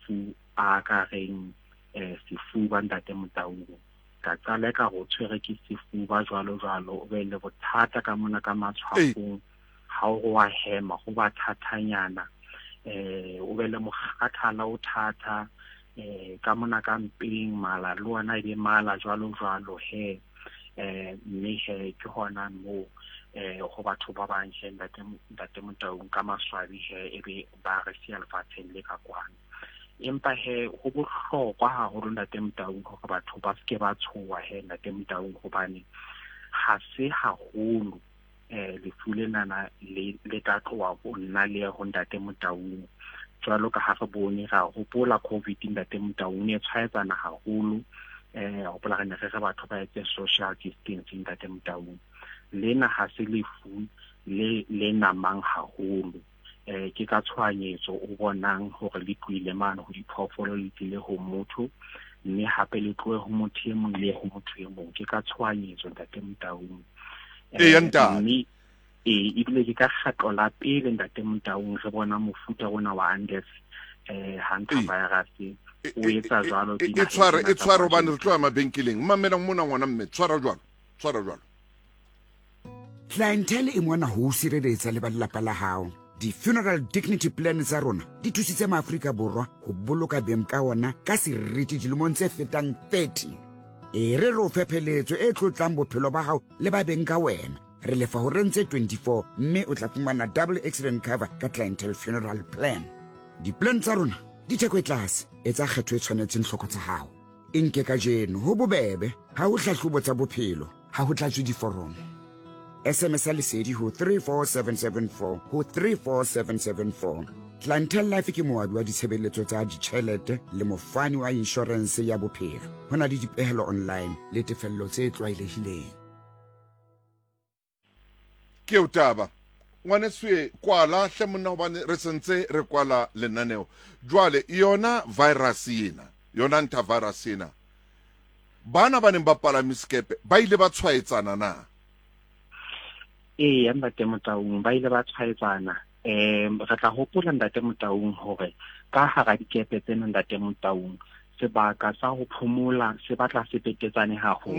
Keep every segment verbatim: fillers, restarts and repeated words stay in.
mafu a ka reng eh sefuba ntate Motaung ka tsala ka go tshwere ke sefuba jwalo jwalo o be le bothata ka mona ka matshwafong ha o wa hema go ba thatanyana eh o be le mogakhala o thata eh ka mona ka mpeng mala le wona di mala jwalo jwalo he eh mme he ke hona mo eh go batho ba ba ntshe ntate Motaung ka maswabi he e be ba re sia lefatsheng le ka kwana empa he go bohlokwa ha go ntate Motaung go batho ba ske ba tshowa he ntate Motaung gobane ha se haholo eh le fulenana le le ka tloa go nna le go ntate Motaung jwalo ka ha re bone ga go pola covid ntate Motaung ne tshwaetsana haholo eh o pola ga ne re batho ba etse social distancing ntate Motaung lena ha se le fu le le namang haholo eh ke ka tshwanyetso o bonang hore le kwile mane go diphoofolo le tile go motho mme hape le tloe go motho e mong le go motho e mong ke ka tshwanyetso ntate Motaung e yanta mme e ibile ke ka khatlola pele ntate Motaung re bona mofuta ona wa Andes eh hanta virus o etsa jwalo e tshware e tshware ba ne tloa mabenkeleng mamela mona ngwana mme tshwara jwalo tshwara jwalo clientele e mona ho sireletsa le ba lelapa la hao di-funeral dignity plan tsa rona di thusitse maAfrika Borwa go boloka beng ka ona ka seriti dilemong tse fetang thirty e re ro phepheletso e tlotlang bophelo ba hao le ba beng ka wena re lefa ho rentse twenty-four mme o tla fumana double accident cover ka clientele funeral plan di-plan tsa rona di theko e tlase e tsa kgetho e tshwanetseng hloko tsa hao e nke ka jeno ho bobebe ha ho hlahlobo tsa bophelo ha ho tlatswe diforomo S M S lesedi ho three four seven seven four ho three four seven seven four. Clientele Life ke moabi wa ditshebeletso tsa ditjhelete le mofani wa insurance ya bophelo. Ho na le dipehelo online le tefello tse tlwaelehileng. Ke utaba ngwane swe kwala hle monna hobane re sentse re kwala lenaneo jwale yona virus ena yona nta virus ena bana ba neng ba pala miskepe ba ile ba tshwaetsana na e ya ntate Motaung ba ile ba tshwaetsana eh re tla hopola ntate Motaung hore ka hara dikepe tsena ntate Motaung sebaka sa ho phomola se batla se petetsane haholo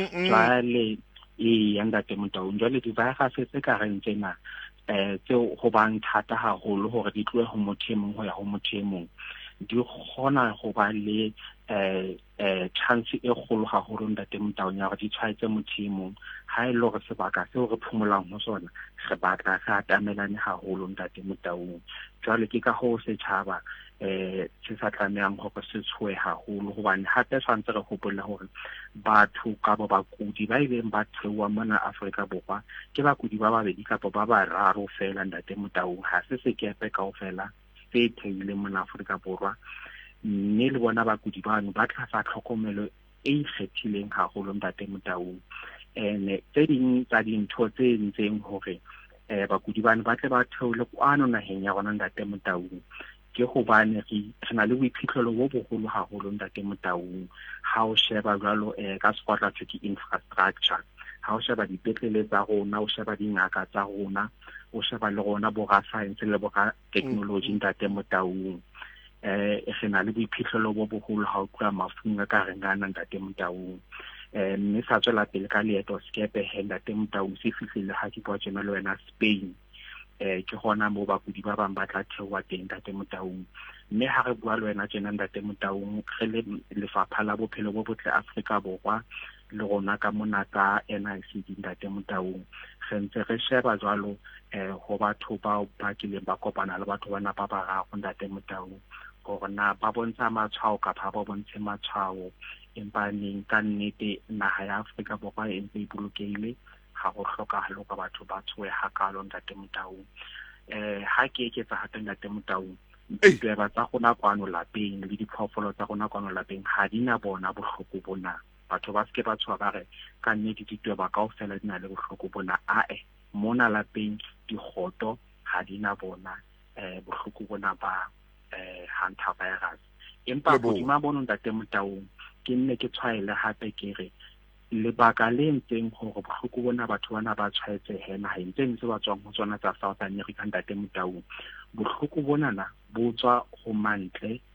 jwale e ya ntate Motaung jwale di virus tse ka reng tsena eh tseo go bang thata haholo hore di tloe ho motho e mong ho ya ho motho e mong di gona go ba le eh eh chance e kgolo haholo ntate Motaung ya gore di tshwaetse motho e mong ha e le gore sebaka seo re phomolang ho sona re batla sa atamelane haholo ntate Motaung jwale ke ka ho setjhaba eh se sa tlamehang hore se tshoe haholo hobane hape tshwantse re hopole hore batho ka ba bakudi ba ileng ba thewa mona Afrika Borwa ke bakudi ba babedi kapa ba bararo fela ntate Motaung ha se sekepe kaofela se theile mona Afrika Borwa mme le bona bakudi bano ba tla sa tlhokomelo e ikgethileng haholo ntate Motaung ene tse ding tsa dintho tse ntseng hore eh bakudi bano ba tle ba theole kwano naheng ya rona ntate Motaung ke hobane re tsena le boiphihlelo bo bogolo haholo ntate Motaung ha o sheba jwalo eh ka sekotla ke infrastructure ha o sheba dipetlele tsa rona o sheba dingaka tsa rona o sheba le rona bo ga science le bo ga technology ntate Motaung eh e sena le boiphihlelo bo bogolo ha o tloa mafung a ka rengana ntate Motaung eh mme sa tswela pele ka leeto skepe he ntate Motaung se fihlile ha ke bua tsena le wena Spain eh ke gona mo bakudi ba bang ba tla thewa teng ntate Motaung mme ha re bua le wena tsena ntate Motaung re le lefapha la bophelo bo botle Afrika Borwa le rona ka mona ka N I C D ntate Motaung re ntse re sheba jwalo eh ho batho ba ba kileng ba kopana le batho bana ba ba ga go ntate Motaung gore na ba bontsha matshwao ka ba ba bontshe matshwao empa neng ka nnete naha ya Afrika Borwa e ntse e bolokehile ha go hlokahalo ka batho ba tswe hakalo ntate Motaung eh ha ke ke tsa hata ntate Motaung ditaba tsa gona kwano lapeng le diphoofolo tsa gona kwano lapeng ha dina bona bohloko bona batho ba ske ba tswa ba re ka nnete ditaba kaofela dina le bohloko bona a e mona lapeng digoto ha dina bona eh bohloko bona ba eh hanta virus empa bodima bona ntate Motaung ke nne ke tshwaile hape ke re lebaka le ntseng gore bohloko bona batho bana ba tshwaetse hena ha ntse ntse ba tswang ho tsona tsa South America ntate Motaung bohloko bona na bo tswa go mantle